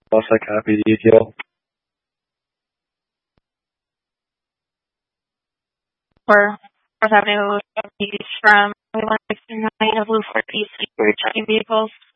Also, copy the ETL. Or Fourth Avenue from 2169 of Blue Fort East for checking vehicles.